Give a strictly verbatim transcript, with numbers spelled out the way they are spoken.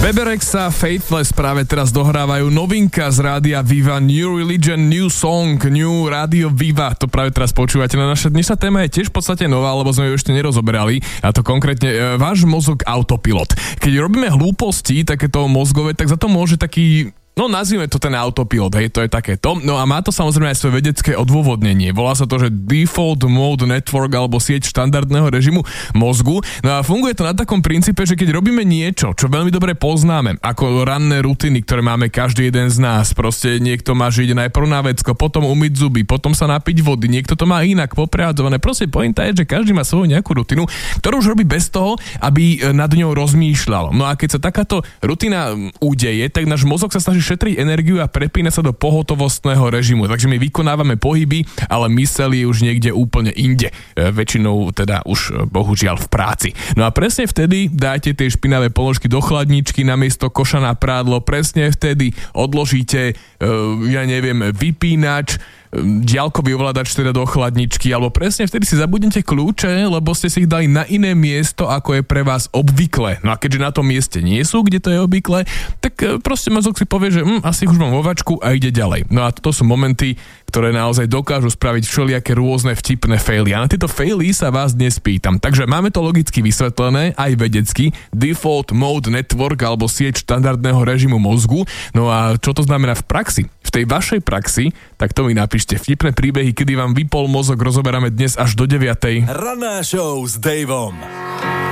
Beberexa a Faithless práve teraz dohrávajú novinka z rádia Viva, New Religion, New Song, New Radio Viva. To práve teraz počúvate. Na naša dnešná téma je tiež v podstate nová, lebo sme ju ešte nerozoberali. A to konkrétne e, váš mozog autopilot. Keď robíme hlúposti, takéto mozgové, tak za to môže taký... No nazvime to ten autopilot, hej, to je takéto. No a má to samozrejme aj svoje vedecké odôvodnenie. Volá sa to, že Default Mode Network alebo sieť štandardného režimu mozgu. No a funguje to na takom princípe, že keď robíme niečo, čo veľmi dobre poznáme, ako ranné rutiny, ktoré máme každý jeden z nás, proste niekto má žiť najprv na vecko, potom umyť zuby, potom sa napiť vody, niekto to má inak poprehádzované. Proste pointa je, že každý má svoju nejakú rutinu, ktorú už robí bez toho, aby nad ňou rozmýšľal. No a keď sa takáto rutina udeje, tak náš mozog sa snaží šetriť energiu a prepína sa do pohotovostného režimu. Takže my vykonávame pohyby, ale myseľ je už niekde úplne inde. E, väčšinou teda už bohužiaľ v práci. No a presne vtedy dáte tie špinavé položky do chladničky namiesto koša na prádlo. Presne vtedy odložíte, e, ja neviem, vypínač, diaľkový ovládač teda do chladničky, alebo presne vtedy si zabudnete kľúče, lebo ste si ich dali na iné miesto, ako je pre vás obvyklé. No a keďže na tom mieste nie sú, kde to je obvyklé, tak proste mozog si povie, že hm, asi už mám vo vačku a ide ďalej. No a to sú momenty, ktoré naozaj dokážu spraviť všelijaké rôzne vtipné faily. A na tieto faily sa vás dnes pýtam. Takže máme to logicky vysvetlené, aj vedecky. Default Mode Network alebo sieť štandardného režimu mozgu. No a čo to znamená v praxi? V tej vašej praxi, tak to mi napíšte vtipné príbehy, kedy vám vypol mozog, rozoberáme dnes až do deviatej. Ranná show s Davom.